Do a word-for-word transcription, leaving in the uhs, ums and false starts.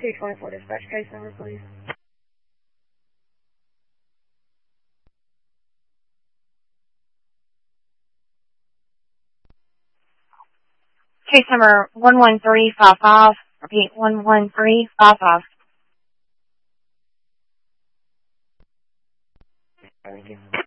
two twenty-four dispatch case number, please. Case number one one three five five. Repeat, one one three five five. Thank you.